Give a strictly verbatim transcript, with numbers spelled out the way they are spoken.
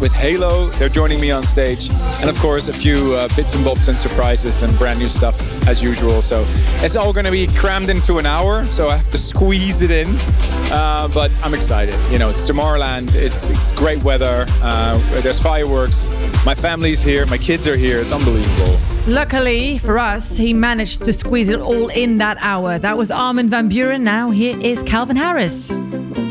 with Halo. They're joining me on stage. And of course, a few uh, bits and bobs and surprises and brand new stuff as usual. So it's all going to be crammed into an hour. So I have to squeeze it in. Uh, but I'm excited. You know, it's Tomorrowland. It's, it's great weather. Uh, there's fireworks. My family's here. My kids are here. It's unbelievable. Luckily for us, he managed to squeeze it all in that hour. That was Armin van Buuren. Now here is Calvin Harris.